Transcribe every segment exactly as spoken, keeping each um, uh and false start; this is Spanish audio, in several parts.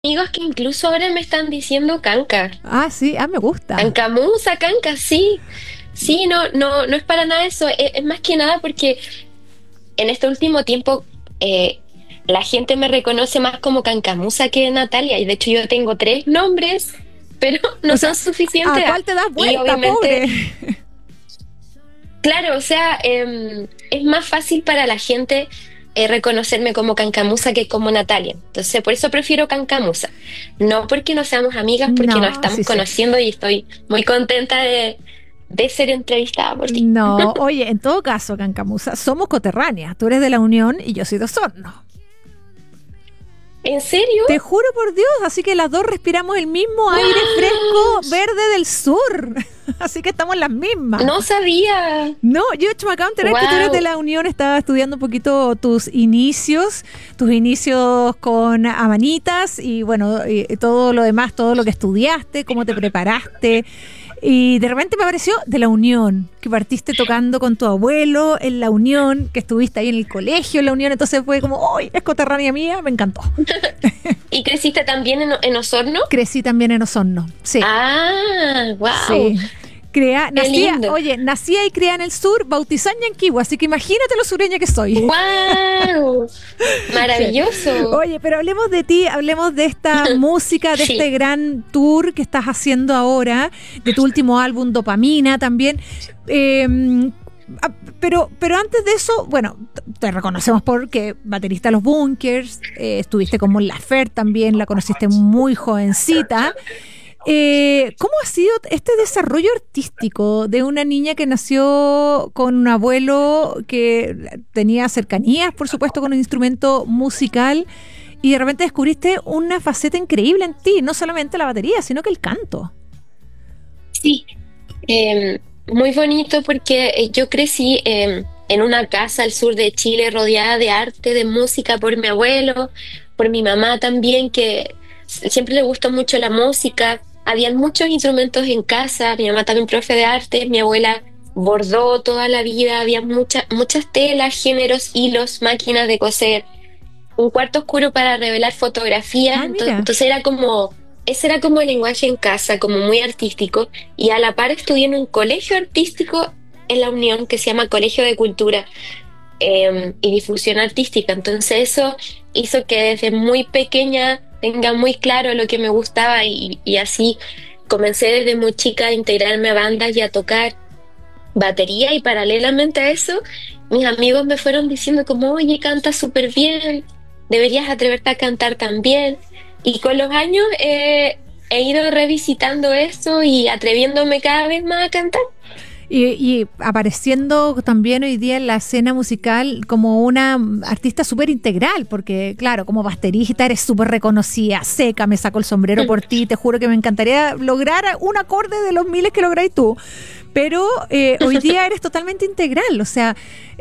amigos que incluso ahora me están diciendo canca. Ah, sí, ah, me gusta. Cancamusa, canca, sí. Sí, no, no, no es para nada eso. Es, es más que nada porque en este último tiempo eh, la gente me reconoce más como Cancamusa que Natalia. Y de hecho yo tengo tres nombres, pero O no son sea, ¿a suficientes. cuál te das Y vuelta, obviamente, pobre? claro, o sea, em, es más fácil para la gente eh, reconocerme como Cancamusa que como Natalia. Entonces, por eso prefiero Cancamusa. No porque no seamos amigas, porque nos No, estamos sí sé. conociendo y estoy muy contenta de, de ser entrevistada por ti. No, oye, en todo caso, Cancamusa, somos coterráneas. Tú eres de la Unión y yo soy de Osorno. ¿En serio? Te juro por Dios, así que las dos respiramos el mismo aire ¡Guau! fresco verde del sur. Así que estamos las mismas. No sabía. No, yo hecho me acabo de enterar que tú eres de Wow. la Unión, estaba estudiando un poquito tus inicios, tus inicios con Amanitas y bueno, y todo lo demás, todo lo que estudiaste, cómo te preparaste. Y de repente me apareció de la Unión, que partiste tocando con tu abuelo en la Unión, que estuviste ahí en el colegio en la Unión, entonces fue como, ¡ay, es coterránea mía! Me encantó. ¿Y creciste también en, en Osorno? Crecí también en Osorno, sí. Ah, wow. Sí. Crea, Qué nacía, lindo. oye, nacía y criada en el sur, bautizada en Yanquihue, así que imagínate lo sureña que soy. Wow. Sí. Maravilloso. Oye, pero hablemos de ti, hablemos de esta música, de este Sí. gran tour que estás haciendo ahora, de tu último álbum, Dopamina también. Eh, ah, pero, pero antes de eso, bueno, t- te reconocemos porque baterista de los Bunkers, eh, estuviste con Mon Laferte también, la conociste muy jovencita. Eh, ¿cómo ha sido este desarrollo artístico de una niña que nació con un abuelo que tenía cercanías, por supuesto, con un instrumento musical y de repente descubriste una faceta increíble en ti, no solamente la batería, sino que el canto? Sí. Eh, muy bonito porque eh, yo crecí eh, en una casa al sur de Chile rodeada de arte, de música por mi abuelo, por mi mamá también, que s- siempre le gustó mucho la música. Habían muchos instrumentos en casa, mi mamá también profe de arte, mi abuela bordó toda la vida, había muchas muchas telas, géneros, hilos, máquinas de coser, un cuarto oscuro para revelar fotografías, Ah, ento- mira. entonces era como, ese era como el lenguaje en casa, como muy artístico, y a la par estudié en un colegio artístico en la Unión que se llama Colegio de Cultura eh, y Difusión Artística, entonces eso hizo que desde muy pequeña tenga muy claro lo que me gustaba y, y así comencé desde muy chica a integrarme a bandas y a tocar batería y paralelamente a eso, mis amigos me fueron diciendo como, oye, cantas súper bien, deberías atreverte a cantar también. Y con los años eh, he ido revisitando eso y atreviéndome cada vez más a cantar. Y, y apareciendo también hoy día en la escena musical como una artista súper integral, porque claro, como baterista eres súper reconocida, seca, me saco el sombrero por ti, te juro que me encantaría lograr un acorde de los miles que lográis tú. Pero eh, hoy día eres totalmente integral, o sea,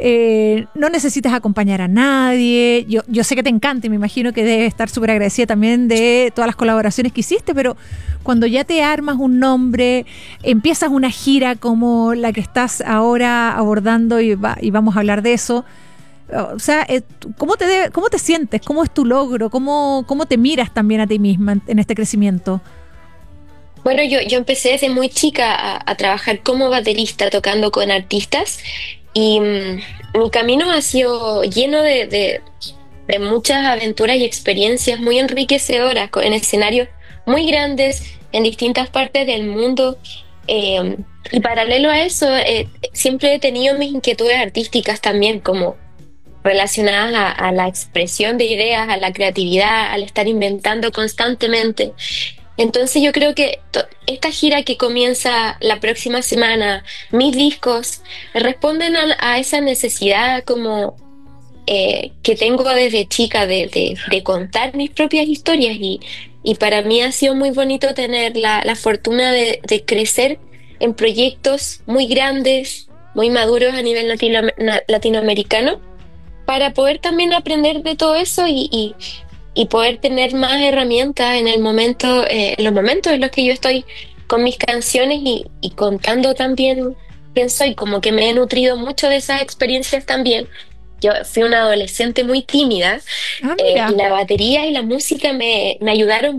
eh, no necesitas acompañar a nadie. Yo, yo sé que te encanta y me imagino que debes estar súper agradecida también de todas las colaboraciones que hiciste, pero cuando ya te armas un nombre, empiezas una gira como la que estás ahora abordando y, va, y vamos a hablar de eso. O sea, eh, ¿cómo te, debe, cómo te sientes? ¿Cómo es tu logro? ¿Cómo, cómo te miras también a ti misma en, en este crecimiento? Bueno, yo, yo empecé desde muy chica a, a trabajar como baterista, tocando con artistas, y mm, mi camino ha sido lleno de, de, de muchas aventuras y experiencias muy enriquecedoras co- en escenarios muy grandes en distintas partes del mundo. Eh, y paralelo a eso, eh, siempre he tenido mis inquietudes artísticas también, como relacionadas a, a la expresión de ideas, a la creatividad, al estar inventando constantemente. Entonces yo creo que to- esta gira que comienza la próxima semana, mis discos, responden a, a esa necesidad como eh, que tengo desde chica de, de- de contar mis propias historias y, y para mí ha sido muy bonito tener la, la fortuna de, de crecer en proyectos muy grandes, muy maduros a nivel latino- na- latinoamericano, para poder también aprender de todo eso y, y- y poder tener más herramientas en el momento, eh, en los momentos en los que yo estoy con mis canciones y, y contando también quién soy, como que me he nutrido mucho de esas experiencias también Yo fui una adolescente muy tímida, Ah, eh, y mira. la batería y la música me, me ayudaron